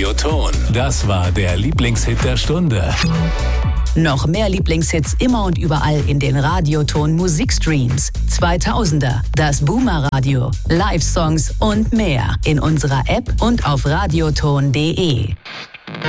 Radioton. Das war der Lieblingshit der Stunde. Noch mehr Lieblingshits immer und überall in den Radioton Musikstreams. 2000er, das Boomer Radio, Live-Songs und mehr in unserer App und auf radioton.de.